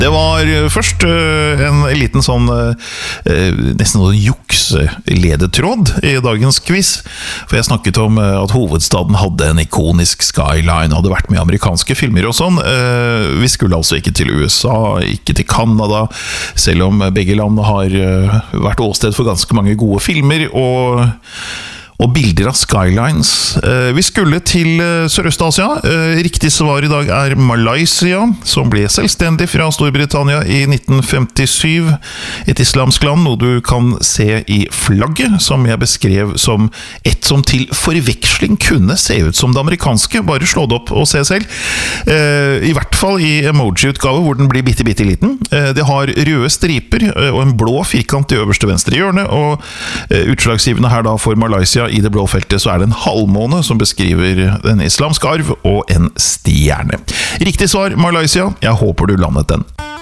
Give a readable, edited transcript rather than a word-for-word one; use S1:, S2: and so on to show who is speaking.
S1: Det var først en liten sånn nesten noen jukseledetråd i dagens quiz, for jeg snakket om at hovedstaden hadde en ikonisk skyline, hadde vært med i amerikanske filmer og sånn. Vi skulle altså ikke til USA, ikke til Canada, selv om begge land har vært åsted for ganske mange gode filmer og bilder av skylines. Vi skulle til Sørøst-Asia. Riktig svar i dag er Malaysia, som ble selvstendig fra Storbritannia i 1957. Et islamsk land, noe du kan se i flagget, som jeg beskrev som et som til forveksling kunne se ut som det amerikanske. Bare slå det opp og se selv. I hvert fall i emoji-utgave, hvor den blir bitte liten. Det har røde striper og en blå firkant i øverste venstre hjørne, og utslagsgivende her da for Malaysia i det blå feltet så er det en halvmåne som beskriver den islamske arv og en stjerne. Riktig svar, Malaysia. Jeg håper du landet den.